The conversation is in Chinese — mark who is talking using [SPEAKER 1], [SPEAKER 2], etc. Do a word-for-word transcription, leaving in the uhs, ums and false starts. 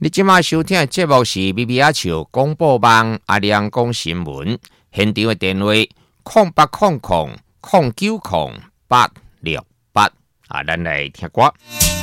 [SPEAKER 1] 你即马收听的节目是咪咪仔笑广播网阿亮讲新闻，现场的电话空八空空空九空八六八啊，咱来听歌。